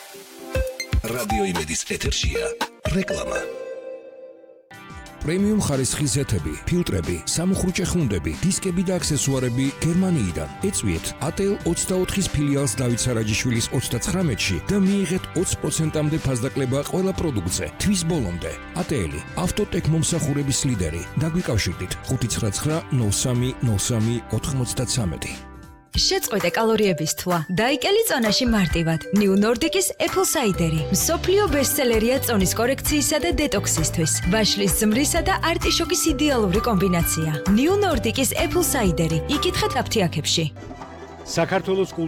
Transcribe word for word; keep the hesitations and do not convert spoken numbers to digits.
რადიო იმედის ეთერშია რეკლამა. პრემიუმ ხარისხის ზეთები, ფილტრები, სამუხრუჭე ხუნდები, დისკები და აქსესუარები გერმანიიდან. ეწვიეთ A T L ოცდაოთხის ფილიალს დავით სარაჯიშვილის ოცდაცხრამეტში და მიიღეთ ოცი პროცენტამდე ფასდაკლება ყველა პროდუქტზე. თვის ბოლომდე. A T L ავტოტეკ მომსახურების ლიდერი. დაგვიკავშირდით ხუთი ცხრა ცხრა ნოლ სამი ნოლ სამი ოთხმოცდათვრამეტი. შეწყვეტე კალორიების თვა. დაიკელი წონაში მარტივად. New Nordic-ის Apple Cider-ი. მსოფლიო ბესტსელერია წონის კორექციისა და დეტოქსისთვის. ვაშლის ზმრისა და არტიშოკის იდეალური კომბინაცია. New Nordic-ის Apple Cider-ი. იკითხეთ აფთიაქებში. საქართველოს